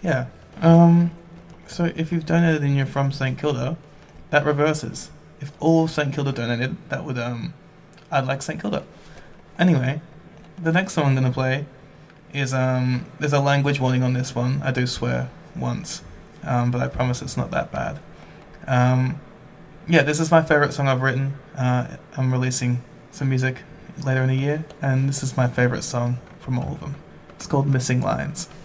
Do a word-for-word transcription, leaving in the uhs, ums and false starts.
Yeah. Um, so if you've donated and you're from Saint Kilda, that reverses. If all Saint Kilda donated, that would, um, I'd like Saint Kilda. Anyway, the next song I'm going to play is, um, there's a language warning on this one. I do swear once, um, but I promise it's not that bad. Um, yeah, this is my favourite song I've written. Uh, I'm releasing some music later in the year, and this is my favourite song from all of them. It's called Missing Lines.